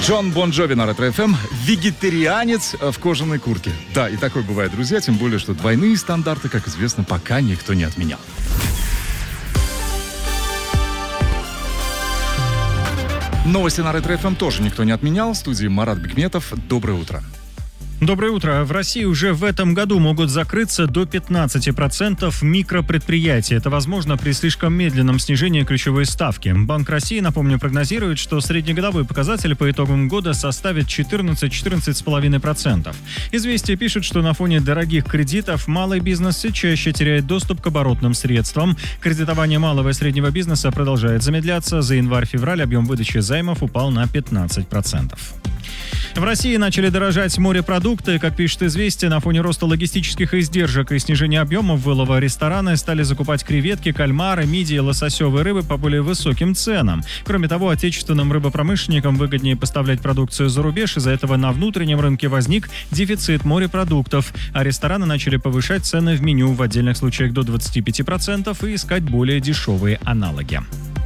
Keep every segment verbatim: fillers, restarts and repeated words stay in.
Джон Бон Джови на Ретро эф эм. Вегетарианец в кожаной куртке. Да, и такое бывает, друзья, тем более, что двойные стандарты, как известно, пока никто не отменял. Новости на Ретро эф эм тоже никто не отменял. В студии Марат Бекметов. Доброе утро. Доброе утро. В России уже в этом году могут закрыться до пятнадцати процентов микропредприятий. Это возможно при слишком медленном снижении ключевой ставки. Банк России, напомню, прогнозирует, что среднегодовой показатель по итогам года составит четырнадцать-четырнадцать целых пять десятых процента. Известия пишут, что на фоне дорогих кредитов малый бизнес все чаще теряет доступ к оборотным средствам. Кредитование малого и среднего бизнеса продолжает замедляться. За январь-февраль объем выдачи займов упал на пятнадцать процентов. В России начали дорожать морепродукты. Как пишет «Известия», на фоне роста логистических издержек и снижения объемов вылова рестораны стали закупать креветки, кальмары, мидии, лососевые рыбы по более высоким ценам. Кроме того, отечественным рыбопромышленникам выгоднее поставлять продукцию за рубеж. Из-за этого на внутреннем рынке возник дефицит морепродуктов, а рестораны начали повышать цены в меню, в отдельных случаях до двадцати пяти процентов, и искать более дешевые аналоги.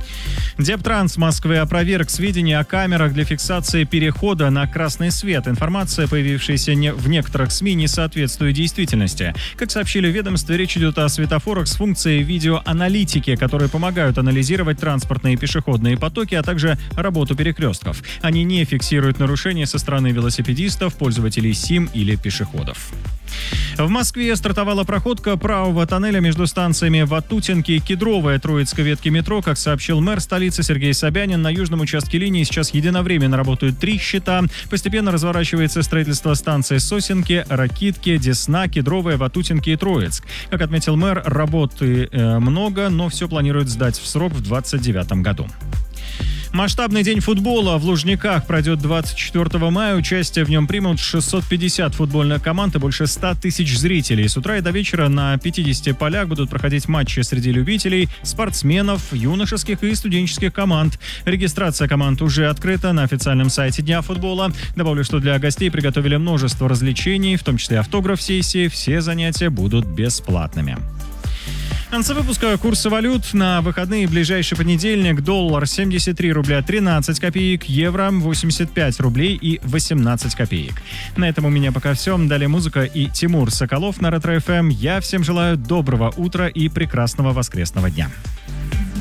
Дептранс Москвы опроверг сведения о камерах для фиксации перехода на красный свет. Информация, появившаяся не в некоторых СМИ, не соответствует действительности. Как сообщили в ведомстве, речь идет о светофорах с функцией видеоаналитики, которые помогают анализировать транспортные и пешеходные потоки, а также работу перекрестков. Они не фиксируют нарушения со стороны велосипедистов, пользователей СИМ или пешеходов. В Москве стартовала проходка правого тоннеля между станциями Ватутинки и Кедровая Троицкой ветки метро. Как сообщил мэр столицы Сергей Собянин, на южном участке линии сейчас единовременно работают три счета. Постепенно разворачивается строительство станций Сосенки, Ракитки, Десна, Кедровая, Ватутинки и Троицк. Как отметил мэр, работы э, много, но все планируют сдать в срок в двадцать девятом году. Масштабный день футбола в Лужниках пройдет двадцать четвёртого мая. Участие в нем примут шестьсот пятьдесят футбольных команд и больше ста тысяч зрителей. С утра и до вечера на пятидесяти полях будут проходить матчи среди любителей, спортсменов, юношеских и студенческих команд. Регистрация команд уже открыта на официальном сайте Дня футбола. Добавлю, что для гостей приготовили множество развлечений, в том числе автограф-сессии. Все занятия будут бесплатными. В конце выпуска курсы валют на выходные. Ближайший понедельник: доллар семьдесят три рубля тринадцать копеек, евро восемьдесят пять рублей и восемнадцать копеек. На этом у меня пока все. Далее музыка и Тимур Соколов на Ретро эф эм. Я всем желаю доброго утра и прекрасного воскресного дня.